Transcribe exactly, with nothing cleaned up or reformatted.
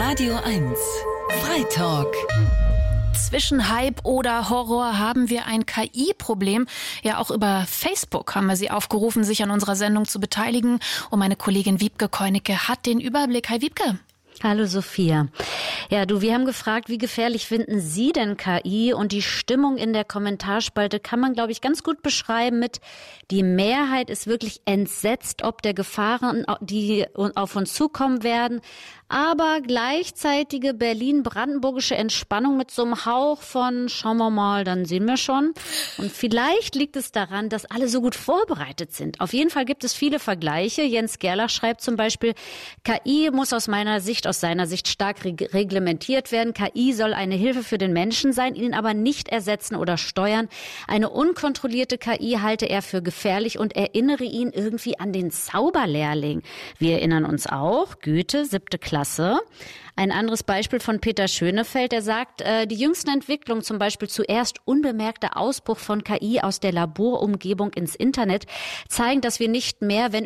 Radio eins Freitalk. Zwischen Hype oder Horror haben wir ein K I-Problem. Ja, auch über Facebook haben wir Sie aufgerufen, sich an unserer Sendung zu beteiligen. Und meine Kollegin Wiebke Koinecke hat den Überblick. Hi Wiebke. Hallo Sophia. Ja, du, wir haben gefragt, wie gefährlich finden Sie denn K I? Und die Stimmung in der Kommentarspalte kann man, glaube ich, ganz gut beschreiben mit: Die Mehrheit ist wirklich entsetzt ob der Gefahren, die auf uns zukommen werden. Aber gleichzeitige berlin-brandenburgische Entspannung mit so einem Hauch von schauen wir mal, dann sehen wir schon. Und vielleicht liegt es daran, dass alle so gut vorbereitet sind. Auf jeden Fall gibt es viele Vergleiche. Jens Gerlach schreibt zum Beispiel: K I muss aus meiner Sicht, aus seiner Sicht stark reg- reglementiert werden. K I soll eine Hilfe für den Menschen sein, ihn aber nicht ersetzen oder steuern. Eine unkontrollierte K I halte er für gefährlich und erinnere ihn irgendwie an den Zauberlehrling. Wir erinnern uns auch, Goethe, siebte Klasse. Klasse. Ein anderes Beispiel von Peter Schönefeld, der sagt, äh, die jüngsten Entwicklungen, zum Beispiel zuerst unbemerkter Ausbruch von K I aus der Laborumgebung ins Internet, zeigen, dass wir nicht mehr, wenn